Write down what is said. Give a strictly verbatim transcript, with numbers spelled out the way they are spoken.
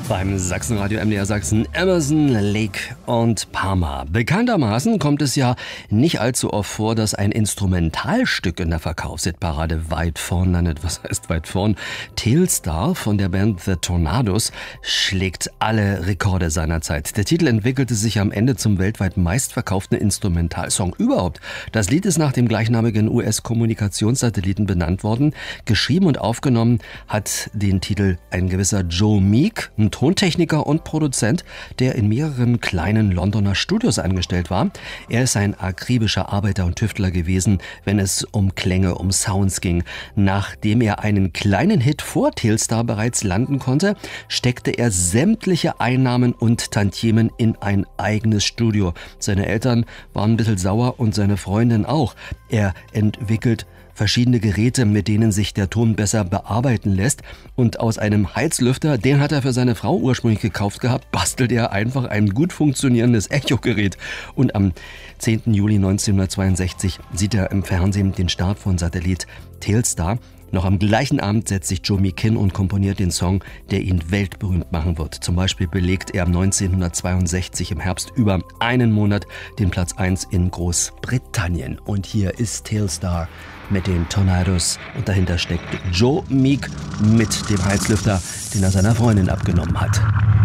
Beim Sachsenradio M D R Sachsen, Emerson, Lake und Palmer. Bekanntermaßen kommt es ja nicht allzu oft vor, dass ein Instrumentalstück in der Verkaufshitparade weit vorn landet. Was heißt weit vorn? Telstar von der Band The Tornados schlägt alle Rekorde seiner Zeit. Der Titel entwickelte sich am Ende zum weltweit meistverkauften Instrumentalsong überhaupt. Das Lied ist nach dem gleichnamigen U S-Kommunikationssatelliten benannt worden. Geschrieben und aufgenommen hat den Titel ein gewisser Joe Meek, ein Tontechniker und Produzent, der in mehreren kleinen Londoner Studios angestellt war. Er ist ein akribischer Arbeiter und Tüftler gewesen, wenn es um Klänge, um Sounds ging. Nachdem er einen kleinen Hit vor Telstar bereits landen konnte, steckte er sämtliche Einnahmen und Tantiemen in ein eigenes Studio. Seine Eltern waren ein bisschen sauer und seine Freundin auch. Er entwickelt verschiedene Geräte, mit denen sich der Ton besser bearbeiten lässt. Und aus einem Heizlüfter, den hat er für seine Frau ursprünglich gekauft gehabt, bastelt er einfach ein gut funktionierendes Echo-Gerät. Und am zehnten Juli neunzehnhundertzweiundsechzig sieht er im Fernsehen den Start von Satellit Telstar. Noch am gleichen Abend setzt sich Joe Meek hin und komponiert den Song, der ihn weltberühmt machen wird. Zum Beispiel belegt er neunzehnhundertzweiundsechzig im Herbst über einen Monat den Platz eins in Großbritannien. Und hier ist Telstar mit den Tornados und dahinter steckt Joe Meek mit dem Heizlüfter, den er seiner Freundin abgenommen hat.